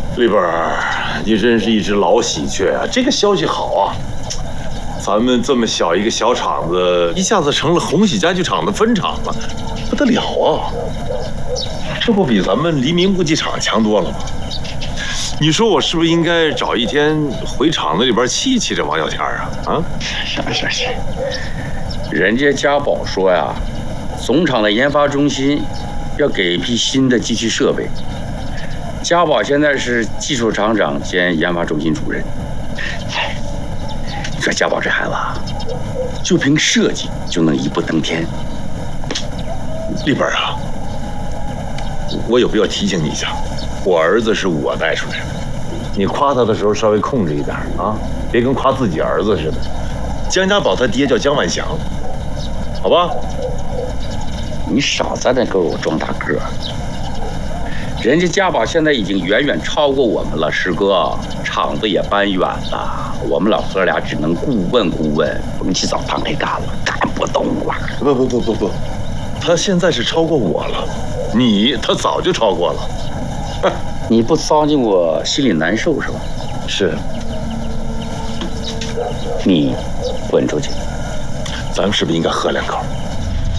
丽本儿，你真是一只老喜鹊啊！这个消息好啊，咱们这么小一个小厂子，一下子成了红喜家具厂的分厂了，不得了啊！这不比咱们黎明木器厂强多了吗？你说我是不是应该找一天回厂子里边气气这王小天啊？啊？ 是，人家家宝说呀，总厂的研发中心要给一批新的机器设备。家宝现在是技术厂长兼研发中心主任。你说家宝这孩子啊，就凭设计就能一步登天。 丽本啊，我有必要提醒你一下，我儿子是我带出来的，你夸他的时候稍微控制一点啊，别跟夸自己儿子似的。江家宝他爹叫江万祥，好吧？ 你少在那给我装大个儿。人家家宝现在已经远远超过我们了，师哥，厂子也搬远了，我们老哥俩只能顾问，风起早汤黑干了，干不动了。 不，他现在是超过我了，他早就超过了。 你不糟践我心里难受是吧？ 是。 你滚出去。 咱们是不是应该喝两口？